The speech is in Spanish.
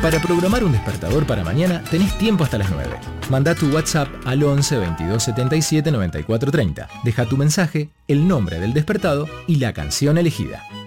Para programar un despertador para mañana tenés tiempo hasta las 9. Mandá tu WhatsApp al 11 22 77 94 30. Deja tu mensaje, el nombre del despertado y la canción elegida.